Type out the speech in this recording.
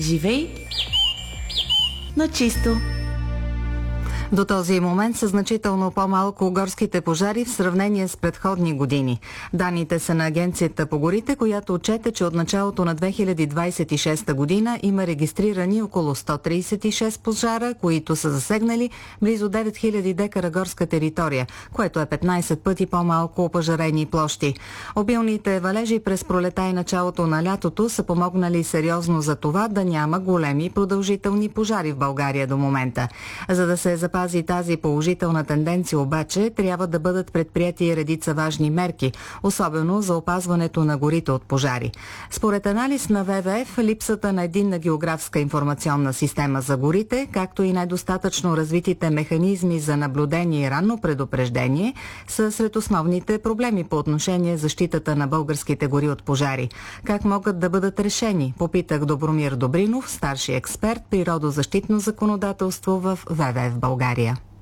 Живей на чисто. До този момент са значително по-малко горските пожари в сравнение с предходни години. Данните са на Агенцията по горите, която отчете, че от началото на 2026 година има регистрирани около 136 пожара, които са засегнали близо 9000 декара горска територия, което е 15 пъти по-малко опожарени площи. Обилните валежи през пролета и началото на лятото са помогнали сериозно за това да няма големи продължителни пожари в България до момента. За да се запази тази положителна тенденция обаче, трябва да бъдат предприяти редица важни мерки, особено за опазването на горите от пожари. Според анализ на ВВФ, липсата на единна географска информационна система за горите, както и недостатъчно развитите механизми за наблюдение и ранно предупреждение, са сред основните проблеми по отношение защитата на българските гори от пожари. Как могат да бъдат решени? Попитах Добромир Добринов, старши експерт природозащитно законодателство в ВВФ България.